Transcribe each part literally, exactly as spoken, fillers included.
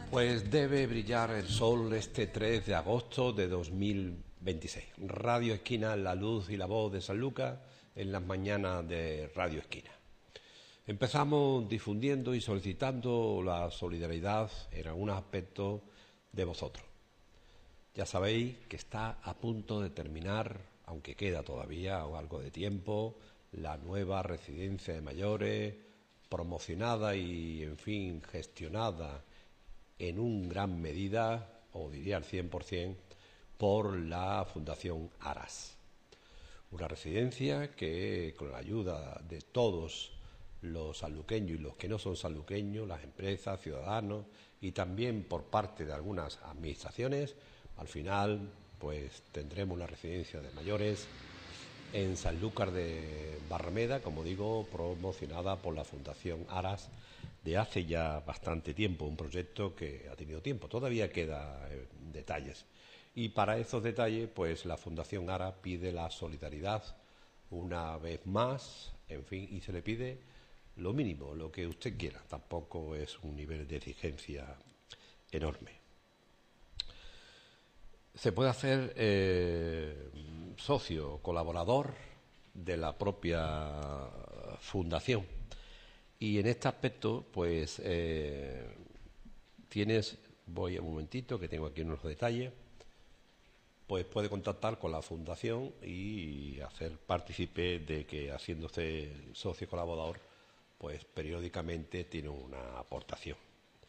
Pues debe brillar el sol este tres de agosto de dos mil veintiséis. Radio Esquina, la luz y la voz de Sanlúcar en las mañanas de Radio Esquina. Empezamos difundiendo y solicitando la solidaridad en algunos aspectos de vosotros. Ya sabéis que está a punto de terminar, aunque queda todavía algo de tiempo, la nueva residencia de mayores, promocionada y, en fin, gestionada en una gran medida, o diría al cien por cien, por la Fundación Aras. Una residencia que, con la ayuda de todos los sanluqueños y los que no son sanluqueños, las empresas, ciudadanos y también por parte de algunas administraciones, al final pues tendremos una residencia de mayores en Sanlúcar de Barrameda, como digo, promocionada por la Fundación Aras de hace ya bastante tiempo, un proyecto que ha tenido tiempo, todavía queda eh, detalles. Y para esos detalles, pues la Fundación Aras pide la solidaridad una vez más, en fin, y se le pide lo mínimo, lo que usted quiera, tampoco es un nivel de exigencia enorme. Se puede hacer eh, socio, colaborador de la propia fundación. Y en este aspecto, pues, eh, tienes, voy un momentito, que tengo aquí unos detalles, pues puede contactar con la fundación y hacer partícipe de que, haciéndose socio colaborador, pues periódicamente tiene una aportación.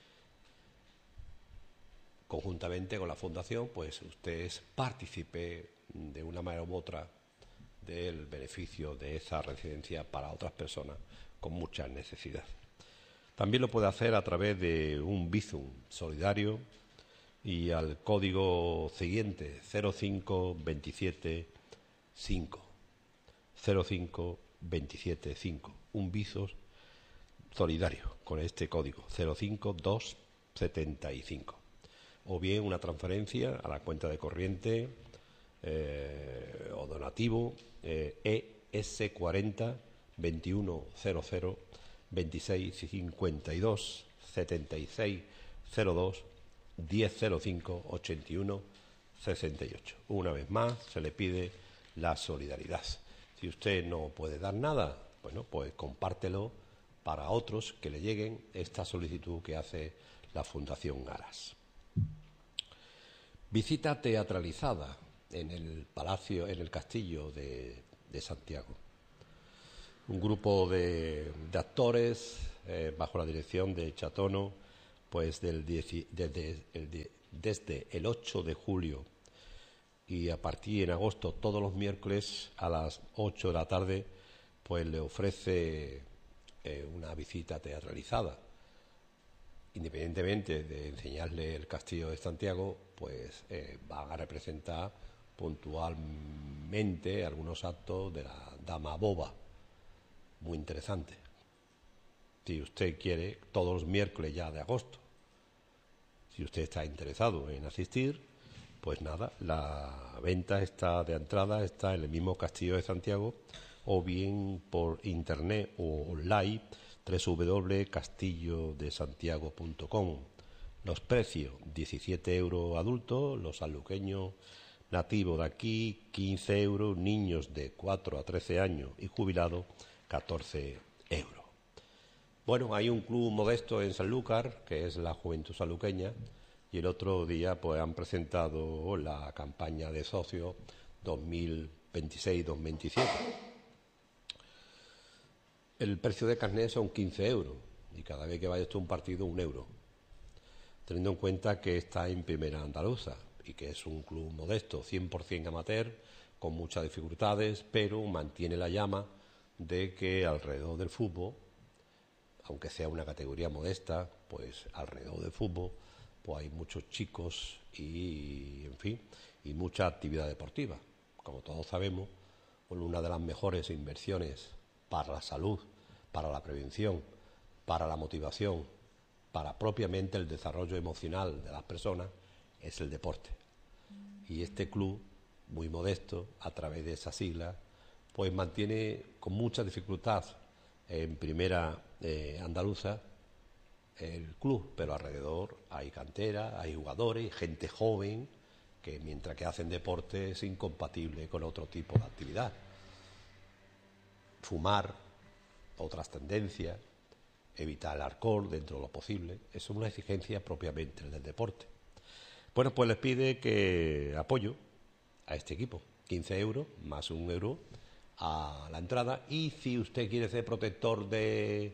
Conjuntamente con la fundación, pues usted es partícipe de una manera u otra del beneficio de esa residencia para otras personas con muchas necesidades. También lo puede hacer a través de un Bizum solidario y al código siguiente, cero cinco veintisiete cinco. cero cinco veintisiete cinco. Un Bizum solidario con este código, cero cinco dos setenta y cinco. O bien una transferencia a la cuenta de corriente eh, o donativo eh, E S cuarenta veintiuno cero cero veintiséis cincuenta y dos setenta y seis cero dos diez cero cinco ochenta y uno sesenta y ocho. Una vez más se le pide la solidaridad. Si usted no puede dar nada, bueno, pues compártelo para otros que le lleguen esta solicitud que hace la Fundación Aras. Visita teatralizada en el Palacio, en el Castillo de, de Santiago. Un grupo de, de actores eh, bajo la dirección de Chatono, pues del dieci, desde, el, desde el ocho de julio y a partir en agosto, todos los miércoles a las ocho de la tarde, pues le ofrece eh, una visita teatralizada. Independientemente de enseñarle el Castillo de Santiago, pues eh, van a representar puntualmente algunos actos de la Dama Boba, muy interesante. Si usted quiere, todos los miércoles ya de agosto, si usted está interesado en asistir, pues nada, la venta está de entrada está en el mismo Castillo de Santiago, o bien por internet o online, doble u doble u doble u punto castillo de santiago punto com. Los precios, diecisiete euros adultos, los sanluqueños nativos de aquí, quince euros, niños de cuatro a trece años y jubilados, catorce euros. Bueno, hay un club modesto en Sanlúcar, que es la Juventud Sanluqueña, y el otro día pues han presentado la campaña de socios dos mil veintiséis dos mil veintisiete. El precio de carnet son quince euros y cada vez que vaya esto a un partido un euro, teniendo en cuenta que está en Primera Andaluza y que es un club modesto, cien por cien amateur, con muchas dificultades, pero mantiene la llama de que alrededor del fútbol, aunque sea una categoría modesta, pues alrededor del fútbol pues hay muchos chicos y, en fin, y mucha actividad deportiva. Como todos sabemos, una de las mejores inversiones para la salud, para la prevención, para la motivación, para propiamente el desarrollo emocional de las personas, es el deporte. Y este club, muy modesto, a través de esa sigla, pues mantiene con mucha dificultad en Primera eh, Andaluza el club, pero alrededor hay cantera, hay jugadores, gente joven, que mientras que hacen deporte es incompatible con otro tipo de actividad. Fumar, otras tendencias, evitar el alcohol dentro de lo posible, eso es una exigencia propiamente del deporte. Bueno, pues les pide que apoyo a este equipo, quince euros más un euro a la entrada, y si usted quiere ser protector de,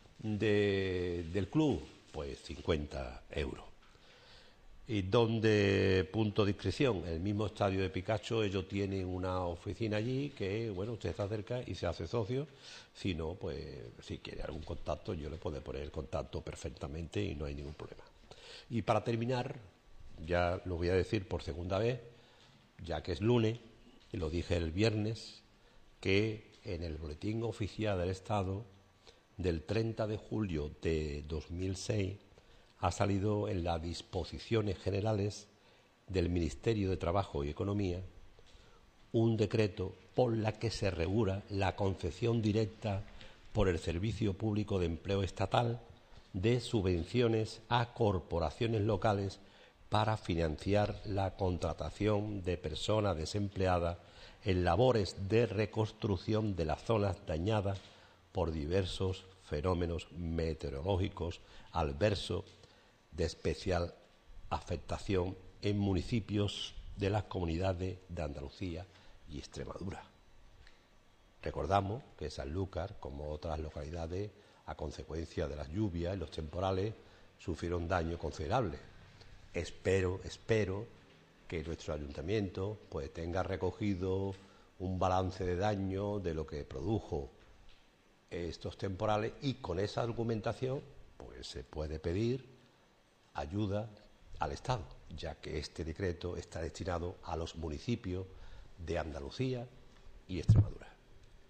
de, del club, pues cincuenta euros. ¿Y dónde punto de inscripción? El mismo estadio de Picacho, ellos tienen una oficina allí que, bueno, usted se acerca y se hace socio. Si no, pues si quiere algún contacto, yo le puedo poner el contacto perfectamente y no hay ningún problema. Y para terminar, ya lo voy a decir por segunda vez, ya que es lunes, y lo dije el viernes, que en el Boletín Oficial del Estado del treinta de julio de dos mil seis ha salido en las disposiciones generales del Ministerio de Trabajo y Economía un decreto por la que se regula la concesión directa por el Servicio Público de Empleo Estatal de subvenciones a corporaciones locales para financiar la contratación de personas desempleadas en labores de reconstrucción de las zonas dañadas por diversos fenómenos meteorológicos adversos de especial afectación en municipios de las comunidades de Andalucía y Extremadura. Recordamos que Sanlúcar, como otras localidades, a consecuencia de las lluvias y los temporales, sufrieron daño considerable. Espero, espero que nuestro ayuntamiento pues tenga recogido un balance de daño de lo que produjo estos temporales, y con esa argumentación pues se puede pedir ayuda al Estado, ya que este decreto está destinado a los municipios de Andalucía y Extremadura.